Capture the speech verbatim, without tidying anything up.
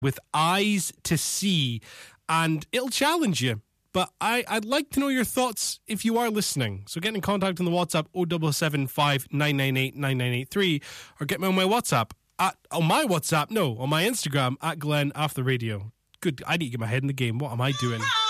with eyes to see, and it'll challenge you. But I, I'd like to know your thoughts if you are listening. So get in contact on the WhatsApp oh seven seven five, nine nine eight, nine nine eight three, or get me on my WhatsApp, at, on my WhatsApp, no, on my Instagram, at Glenn After Radio. Good, I need to get my head in the game. What am I doing?